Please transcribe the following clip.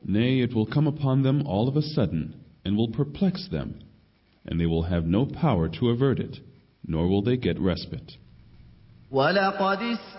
Nay, it will come upon them all of a sudden, and will perplex them, and they will have no power to avert it, nor will they get respite. وَلَقَدِ